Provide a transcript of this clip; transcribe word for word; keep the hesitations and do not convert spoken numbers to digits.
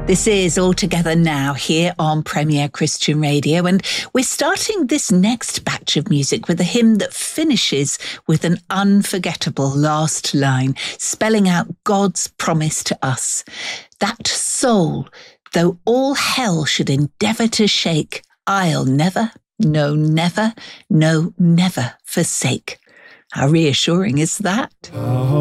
This is All Together Now here on Premier Christian Radio, and we're starting this next batch of music with a hymn that finishes with an unforgettable last line, spelling out God's promise to us. That soul, though all hell should endeavour to shake, I'll never, no never, no never forsake. How reassuring is that?